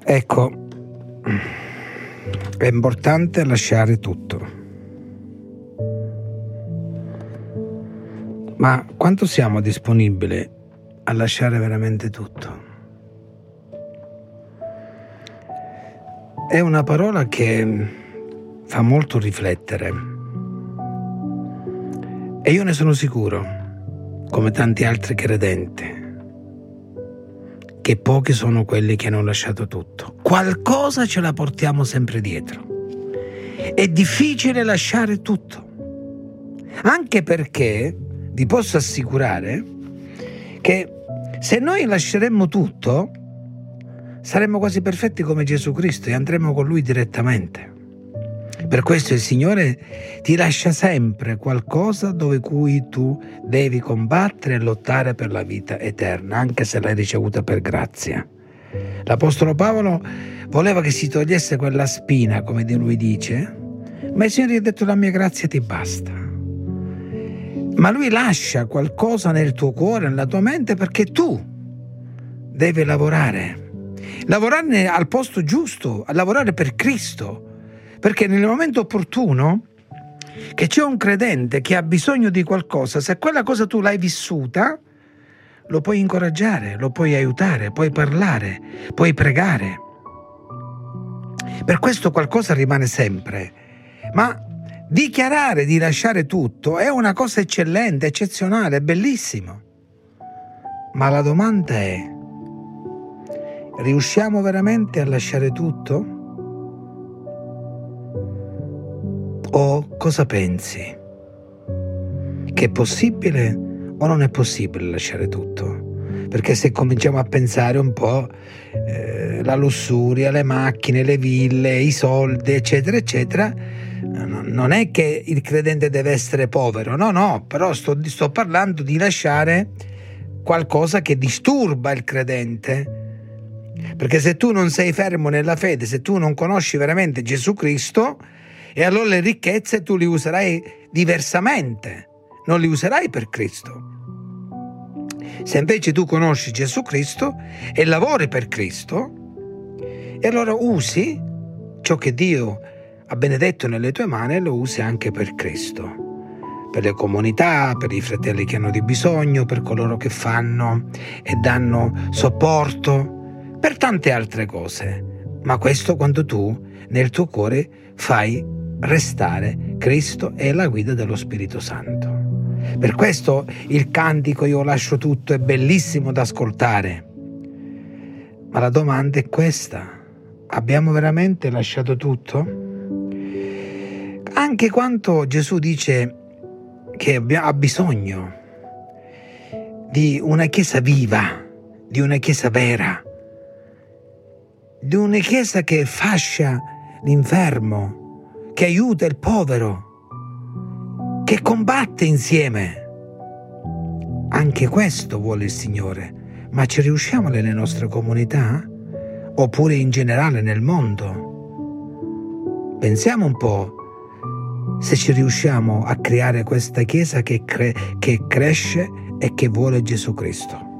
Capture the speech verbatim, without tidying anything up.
Ecco, è importante lasciare tutto. Ma quanto siamo disponibili a lasciare veramente tutto? È una parola che fa molto riflettere. E io ne sono sicuro, come tanti altri credenti, che pochi sono quelli che hanno lasciato tutto. Qualcosa ce la portiamo sempre dietro. È difficile lasciare tutto, anche perché vi posso assicurare che se noi lasceremmo tutto saremmo quasi perfetti come Gesù Cristo e andremo con Lui direttamente. Per questo il Signore ti lascia sempre qualcosa dove cui tu devi combattere e lottare per la vita eterna, anche se l'hai ricevuta per grazia. L'Apostolo Paolo voleva che si togliesse quella spina, come di lui dice, ma il Signore gli ha detto: la mia grazia ti basta. Ma Lui lascia qualcosa nel tuo cuore, nella tua mente, perché tu devi lavorare. Lavorare al posto giusto, a lavorare per Cristo. Perché nel momento opportuno che c'è un credente che ha bisogno di qualcosa, se quella cosa tu l'hai vissuta, lo puoi incoraggiare, lo puoi aiutare, puoi parlare, puoi pregare. Per questo qualcosa rimane sempre. Ma dichiarare di lasciare tutto è una cosa eccellente, eccezionale, bellissimo. Ma la domanda è: riusciamo veramente a lasciare tutto? O cosa pensi? Che è possibile o non è possibile lasciare tutto? Perché se cominciamo a pensare un po', eh, la lussuria, le macchine, le ville, i soldi, eccetera, eccetera, non è che il credente deve essere povero, no, no, però sto, sto parlando di lasciare qualcosa che disturba il credente. Perché se tu non sei fermo nella fede, se tu non conosci veramente Gesù Cristo, e allora le ricchezze tu le userai diversamente, non le userai per Cristo. Se invece tu conosci Gesù Cristo e lavori per Cristo, e allora usi ciò che Dio ha benedetto nelle tue mani e lo usi anche per Cristo, per le comunità, per i fratelli che hanno di bisogno, per coloro che fanno e danno supporto, per tante altre cose. Ma questo quando tu nel tuo cuore fai restare Cristo e la guida dello Spirito Santo. Per questo il cantico "Io lascio tutto" è bellissimo da ascoltare. Ma la domanda è questa: abbiamo veramente lasciato tutto? Anche quando Gesù dice che ha bisogno di una chiesa viva, di una chiesa vera, di una chiesa che fascia l'infermo, che aiuta il povero, che combatte insieme. Anche questo vuole il Signore, ma ci riusciamo nelle nostre comunità? Oppure in generale nel mondo? Pensiamo un po' se ci riusciamo a creare questa Chiesa che, cre- che cresce e che vuole Gesù Cristo.